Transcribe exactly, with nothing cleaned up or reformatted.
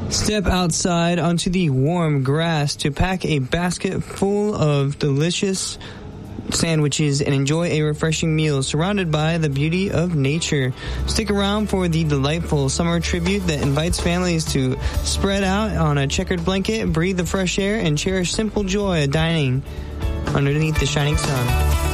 Step outside onto the warm grass to pack a basket full of delicious sandwiches and enjoy a refreshing meal surrounded by the beauty of nature. Stick around for the delightful summer tribute that invites families to spread out on a checkered blanket, breathe the fresh air, and cherish simple joy of dining underneath the shining sun.